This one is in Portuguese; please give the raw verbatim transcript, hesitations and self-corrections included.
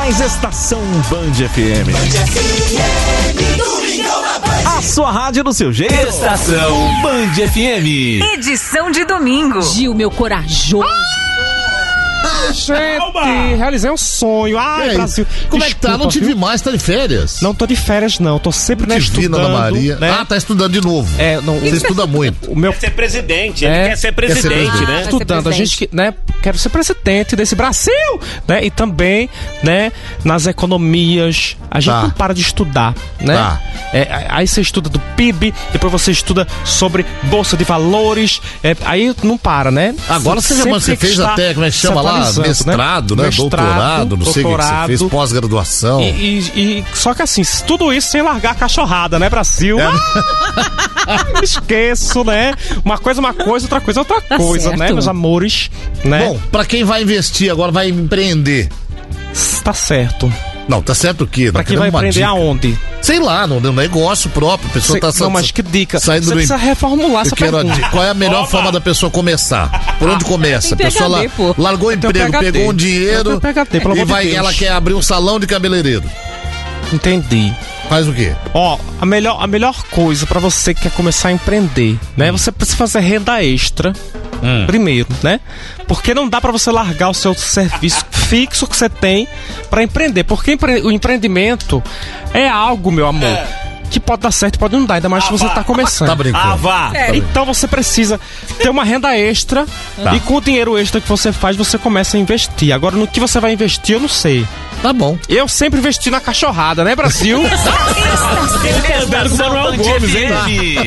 mais Estação Band F M. Band F M, Domingão na Band. A sua rádio do seu jeito. Estação Band F M. Edição de domingo. Gil, meu corajoso. Gente, Calma. realizei um sonho. Ai, E aí, Brasil. como é que tá? Desculpa, Não te vi viu? mais, tá de férias. Não tô de férias, não. Tô sempre Não né, te vi, estudando. Ana Maria. Né? Ah, tá estudando de novo. É, não, Você estuda muito. o meu Quer ser presidente, É, ele quer ser presidente, presidente. né? estudando, a gente que, né, quero ser presidente desse Brasil, né, e também, né, nas economias, a gente Tá. não para de estudar, né, Tá. é, aí você estuda do P I B, depois você estuda sobre bolsa de valores, é, aí não para, né. Agora você, já, sempre você tem que fez estar até, como é que se chama lá? atualizando, Mestrado, né? Mestrado, doutorado, não sei o que que você fez, pós-graduação. E, e- e- só que assim, tudo isso sem largar a cachorrada, né, Brasil? É. Ah, me esqueço, né? Uma coisa, uma coisa, outra coisa, outra coisa, certo. né, meus amores? Né? Bom, pra quem vai investir agora, vai empreender. Tá certo. Não, tá certo o quê? Pra quem vai empreender aonde? Sei lá, no, no negócio próprio. A pessoa Sei- tá não, mas que dica? saindo Você do precisa reformular Eu essa quero a pergunta. dica. Qual é a melhor Toma. forma da pessoa começar? Por onde começa? A Tem pessoa P H D, pô. largou o Eu tenho emprego, P H D. pegou um Eu dinheiro tenho P H D, pelo e amor de vai, Deus. ela quer abrir um salão de cabeleireiro. Entendi. Faz o quê? Ó, a melhor, a melhor coisa pra você que quer começar a empreender, né? Você precisa fazer renda extra Hum. primeiro, né? Porque não dá pra você largar o seu serviço fixo que você tem pra empreender. Porque empre- o empreendimento é algo, meu amor, que pode dar certo, pode não dar, ainda mais se você tá começando. Tá brincando? Ah, vá. Então você precisa ter uma renda extra Tá. e com o dinheiro extra que você faz, você começa a investir. Agora, no que você vai investir, eu não sei. Tá bom. Eu sempre investi na cachorrada, né, Brasil? Ele tá andando com o Manuel Gomes, hein?